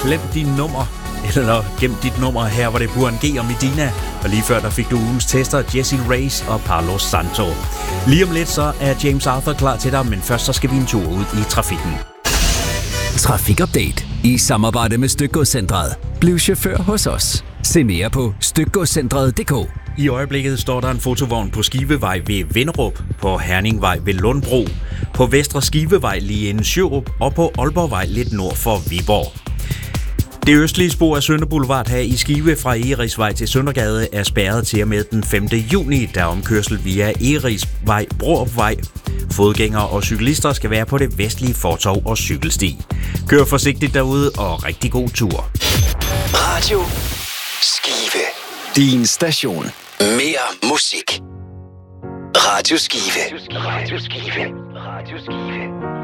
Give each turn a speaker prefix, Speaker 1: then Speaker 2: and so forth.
Speaker 1: glemt dit nummer. Eller gemt dit nummer. Her var det Buren G og Medina. Og lige før der fik du ugens tester Jesse Reyes og Carlos Santo. Lige om lidt så er James Arthur klar til dig, men først så skal vi en tur ud i trafikken.
Speaker 2: Trafikupdate i samarbejde med Stykgodscentret. Bliv chauffør hos os. Se mere på stykgodscentret.dk.
Speaker 1: I øjeblikket står der en fotovogn på Skivevej ved Vinderup, på Herningvej ved Lundbro, på Vestre Skivevej lige inden Sjørup og på Aalborgvej lidt nord for Viborg. Det østlige spor af Sønder Boulevard her i Skive fra Egerisvej til Søndergade er spærret til og med den 5. juni, der omkørsel via Egerisvej, Brorupvej. Fodgængere og cyklister skal være på det vestlige fortov og cykelsti. Kør forsigtigt derude og rigtig god tur.
Speaker 3: Radio Skive. Din station. Mere musik. Radio Skive. Radio Skive. Radio Skive.